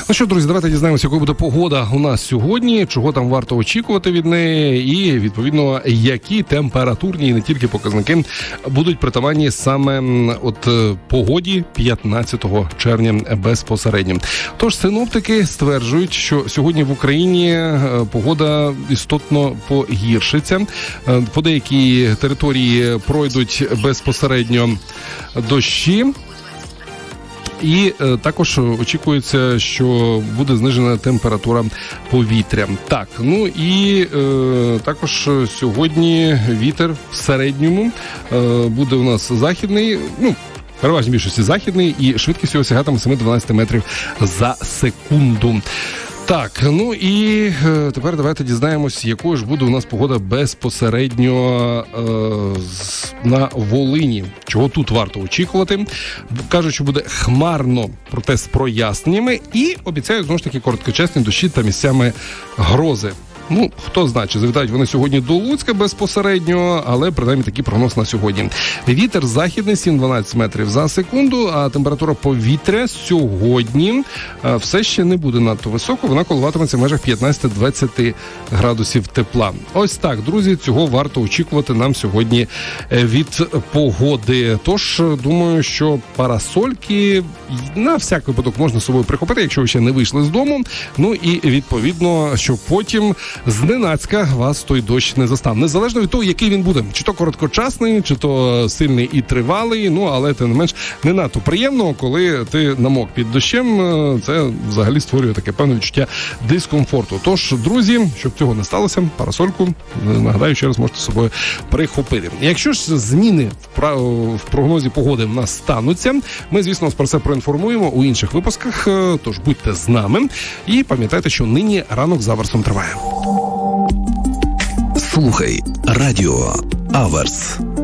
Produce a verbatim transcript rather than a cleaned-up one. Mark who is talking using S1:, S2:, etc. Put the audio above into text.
S1: Ну що, друзі, давайте дізнаємося, якою буде погода у нас сьогодні, чого там варто очікувати від неї і, відповідно, які температурні і не тільки показники будуть притаманні саме от погоді п'ятнадцятого червня безпосередньо. Тож синоптики стверджують, що сьогодні в Україні погода істотно погіршиться. По деякій території пройдуть безпосередньо дощі. І е, також очікується, що буде знижена температура повітря. Так, ну і е, також сьогодні вітер в середньому е, буде у нас західний, ну, переважно більшості західний, і швидкість його сягатиме сім-дванадцять метрів за секунду. Так, ну і е, тепер давайте дізнаємось, якою ж буде у нас погода безпосередньо е, з, на Волині. Чого тут варто очікувати? Кажуть, що буде хмарно, проте з проясненнями, і обіцяють, знову ж таки, короткочасні дощі та місцями грози. Ну, хто знає, чи завітають вони сьогодні до Луцька безпосередньо, але, принаймні, такий прогноз на сьогодні. Вітер західний сім-дванадцять метрів за секунду, а температура повітря сьогодні все ще не буде надто високо, вона коливатиметься в межах п'ятнадцять-двадцять градусів тепла. Ось так, друзі, цього варто очікувати нам сьогодні від погоди. Тож, думаю, що парасольки на всяк випадок можна з собою прихопити, якщо ви ще не вийшли з дому. Ну і, відповідно, що потім зненацька вас той дощ не застане. Незалежно від того, який він буде. Чи то короткочасний, чи то сильний і тривалий, ну, але, тим не менш, не надто приємно, коли ти намок під дощем, це взагалі створює таке певне відчуття дискомфорту. Тож, друзі, щоб цього не сталося, парасольку, нагадаю, ще раз можете з собою прихопити. Якщо ж зміни в, прав... в прогнозі погоди в нас стануться, ми, звісно, вас про це проінформуємо у інших випусках, тож будьте з нами і пам'ятайте, що нині ранок за Аверсом триває.
S2: Слухай радіо Аверс.